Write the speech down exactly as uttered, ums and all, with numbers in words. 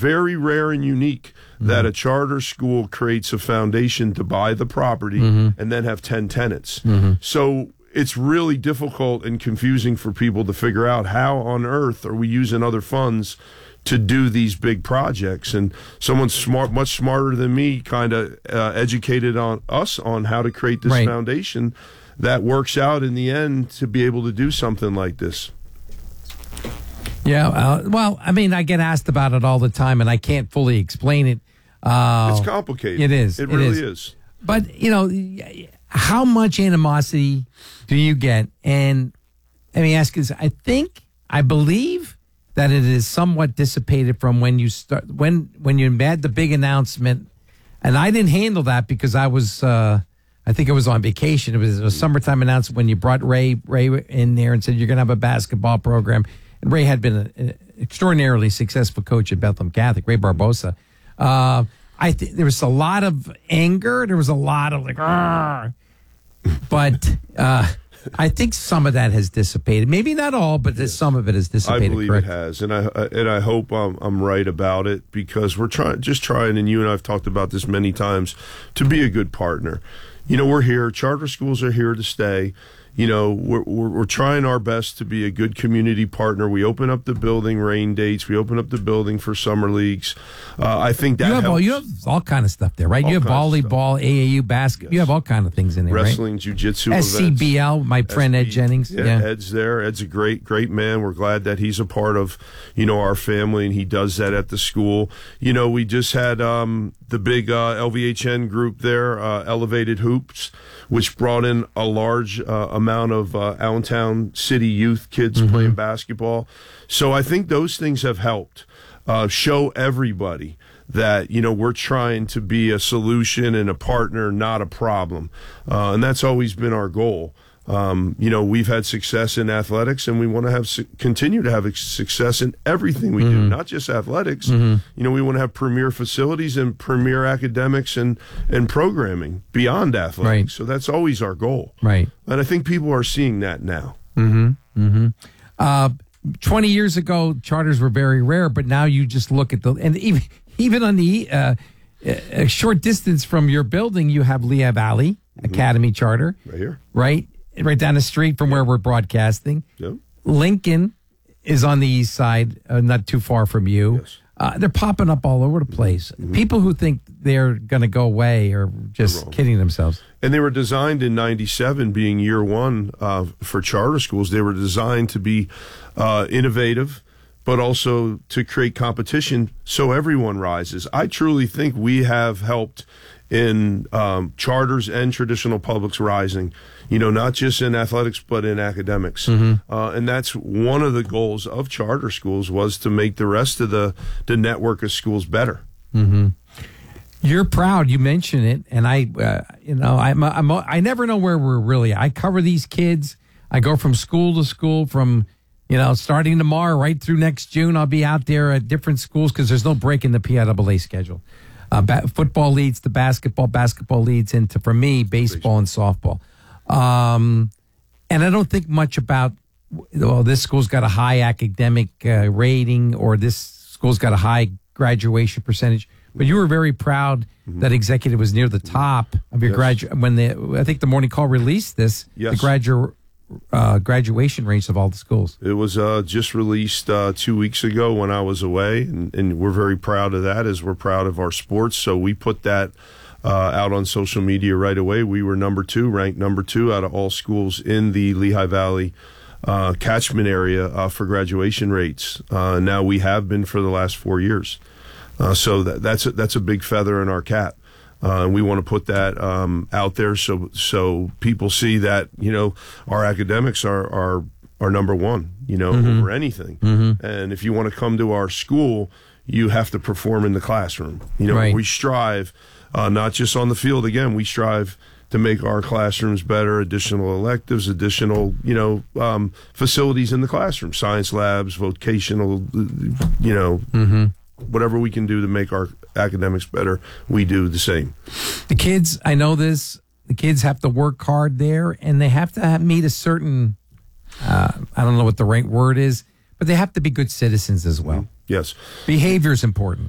very rare and unique mm-hmm. that a charter school creates a foundation to buy the property mm-hmm. and then have ten tenants. Mm-hmm. So it's really difficult and confusing for people to figure out how on earth are we using other funds to do these big projects. And someone smart, much smarter than me, kind of uh, educated on us on how to create this right. foundation that works out in the end to be able to do something like this. Yeah, uh, well, I mean, I get asked about it all the time, and I can't fully explain it. Uh, it's complicated. It is. It, it really is. is. But, you know, how much animosity do you get? And let me ask you this. I think, I believe that it is somewhat dissipated from when you start, when, when you had the big announcement. And I didn't handle that because I was, uh, I think it was on vacation. It was a summertime announcement when you brought Ray, Ray in there and said, you're going to have a basketball program. And Ray had been an extraordinarily successful coach at Bethlehem Catholic, Ray Barbosa. Uh, I think there was a lot of anger. There was a lot of like, Argh. But uh, I think some of that has dissipated. Maybe not all, but yes. some of it has dissipated. I believe correct? it has, and I and I hope I'm, I'm right about it because we're trying, just trying, and you and I have talked about this many times, to be a good partner. You know, we're here. Charter schools are here to stay. You know, we're, we're we're trying our best to be a good community partner. We open up the building rain dates. We open up the building for summer leagues. Uh, I think that you have helps. all you have all kind of stuff there, right? All you have volleyball, A A U basketball. Yes. You have all kind of things in there, wrestling, right? jiu-jitsu, S C B L. Events. My friend S B, Ed Jennings. Yeah, yeah, Ed's there. Ed's a great, great man. We're glad that he's a part of, you know, our family, and he does that at the school. You know, we just had um, the big uh, L V H N group there, uh, Elevated Hoops, which brought in a large uh, amount of uh, Allentown City youth kids mm-hmm. playing basketball. So I think those things have helped uh, show everybody that, you know, we're trying to be a solution and a partner, not a problem. Uh, and that's always been our goal. Um, you know, we've had success in athletics, and we want to have su- continue to have success in everything we mm-hmm. do, not just athletics. Mm-hmm. You know, we want to have premier facilities and premier academics and, and programming beyond athletics. Right. So that's always our goal. Right. And I think people are seeing that now. Mm-hmm. Mm-hmm. Uh, twenty years ago, charters were very rare, but now you just look at the, and even, even on the, uh, a short distance from your building, you have Lehigh Valley mm-hmm. Academy Charter. Right here. Right? Right down the street from where we're broadcasting. Yep. Lincoln is on the east side, uh, not too far from you. Yes. Uh, they're popping up all over the place. Mm-hmm. People who think they're going to go away are just kidding themselves. And they were designed in ninety-seven, being year one uh, for charter schools. They were designed to be uh, innovative, but also to create competition so everyone rises. I truly think we have helped in um, charters and traditional publics rising, you know, not just in athletics, but in academics. Mm-hmm. Uh, and that's one of the goals of charter schools, was to make the rest of the, the network of schools better. Mm-hmm. You're proud. You mention it. And I, uh, you know, I'm, I'm, I never know where we're really at. I cover these kids. I go from school to school from, you know, starting tomorrow right through next June. I'll be out there at different schools because there's no break in the P I A A schedule. Uh, ba- football leads to basketball. Basketball leads into, for me, baseball and softball. Um, and I don't think much about, well, this school's got a high academic uh, rating, or this school's got a high graduation percentage. But you were very proud mm-hmm. that Executive was near the top of your yes. graduate. When the, I think the Morning Call released this, yes. the graduate uh, graduation rates of all the schools. It was uh, just released uh, two weeks ago when I was away, and, and we're very proud of that, as we're proud of our sports. So we put that uh, out on social media right away. We were number two, ranked number two out of all schools in the Lehigh Valley uh, catchment area uh, for graduation rates. Uh, now we have been for the last four years. Uh, so that, that's a, that's a big feather in our cap. Uh, and we want to put that um, out there so so people see that, you know, our academics are are, are number one, you know, mm-hmm. over anything. Mm-hmm. And if you want to come to our school, you have to perform in the classroom. You know, right. we strive, uh, not just on the field. Again, we strive to make our classrooms better, additional electives, additional, you know, um, facilities in the classroom, science labs, vocational, you know, mm-hmm. whatever we can do to make our academics better, we do the same. The kids, I know this, the kids have to work hard there, and they have to have, meet a certain, uh, I don't know what the right word is, but they have to be good citizens as well. Yes. Behavior is important.